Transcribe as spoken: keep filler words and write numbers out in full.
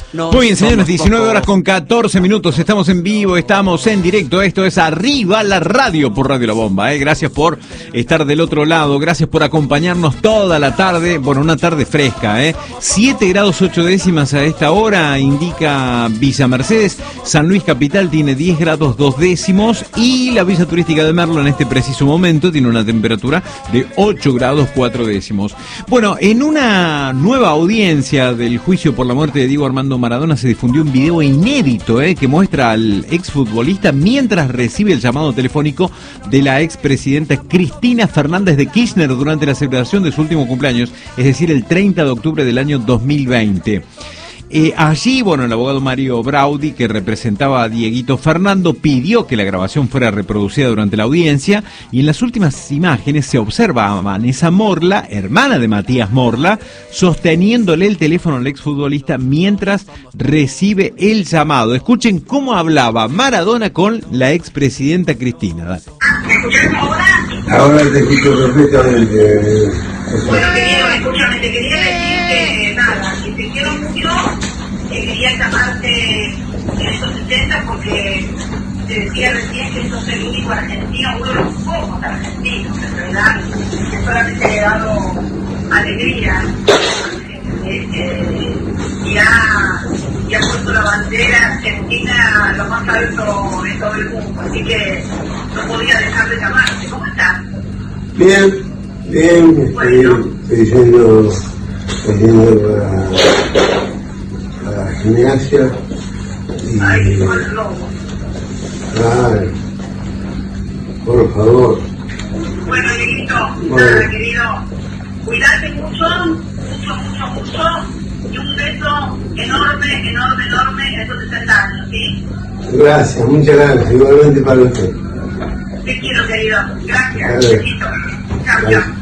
No Muy bien, señores, somos diecinueve horas pocos. con catorce minutos, estamos en vivo, estamos en directo, esto es Arriba la Radio por Radio La Bomba, ¿eh? Gracias por estar del otro lado, gracias por acompañarnos toda la tarde, bueno, una tarde fresca, ¿eh? siete grados ocho décimas a esta hora, indica Villa Mercedes, San Luis Capital tiene diez grados dos décimos y la Villa Turística de Merlo en este preciso momento tiene una temperatura de ocho grados cuatro décimos. Bueno, en una nueva audiencia del juicio por la muerte de Diego Armando Maradona se difundió un video inédito eh, que muestra al exfutbolista mientras recibe el llamado telefónico de la expresidenta Cristina Fernández de Kirchner durante la celebración de su último cumpleaños, es decir, el treinta de octubre del año dos mil veinte. Eh, allí, bueno, el abogado Mario Braudi, que representaba a Dieguito Fernando, pidió que la grabación fuera reproducida durante la audiencia y en las últimas imágenes se observa a Vanessa Morla, hermana de Matías Morla, sosteniéndole el teléfono al exfutbolista mientras recibe el llamado. Escuchen cómo hablaba Maradona con la expresidenta Cristina. Dale. Ahora te escucho perfectamente. Bueno, querido, escúchame, te quería decir que nada, que te quiero mucho, que quería llamarte en estos sesenta porque te decía recién que sos el único argentino, uno de los pocos argentinos, en verdad, que solamente he dado alegría eh, eh, y, ha, y ha puesto la bandera argentina lo más alto de todo el mundo, así que no podía dejar de llamarte. ¿Cómo estás? Bien. Bien, estoy, estoy yendo, estoy yendo a la gimnasia y... Ay, qué mal lobo. Ay, por favor. Bueno, Dieguito, Bueno. nada, querido, cuidate mucho, mucho, mucho, mucho, y un beso enorme, enorme, enorme en estos sesenta años, ¿sí? Gracias, muchas gracias, igualmente para usted. Te quiero, querido, gracias, Dale. besito, chao, Dale. chao.